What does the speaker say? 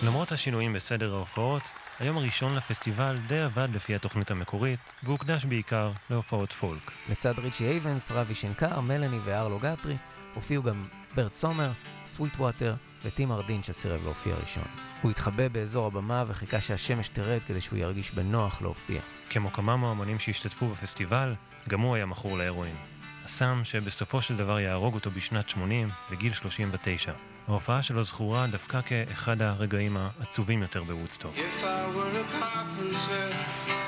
למרות השינויים בסדר ההופעות, היום הראשון לפסטיבל די עבד לפי התוכנית המקורית, והוקדש בעיקר להופעות פולק. לצד ריצ'י אייבנס, רבי שנקר, מלני וארלו גטרי, הופיעו גם ברט סומר, סוויט ווטר וטים ארדין שסירב להופיע ראשון. הוא התחבא באזור הבמה וחיכה שהשמש תרד כדי שהוא ירגיש בנוח להופיע. כמו כמה מהאמנים שהשתתפו בפסטיבל, גם הוא היה מכור להרואין. הסם שבסופו של דבר יהרוג אותו בשנת 80, בגיל 39. ההופעה שלו זכורה דווקא כאחד הרגעים העצובים יותר בוודסטוק. If I were a carpenter